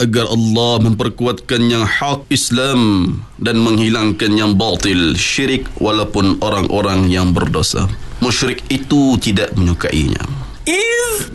agar Allah memperkuatkan yang hak Islam dan menghilangkan yang batil syirik walaupun orang-orang yang berdosa. Musyrik itu tidak menyukainya.